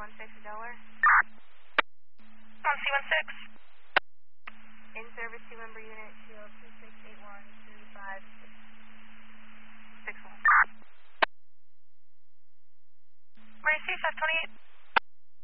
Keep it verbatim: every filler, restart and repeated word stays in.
one six in Delaware. On C one six. In service two member unit, shield two six eight one three five six one. Ready, C five twenty-eight.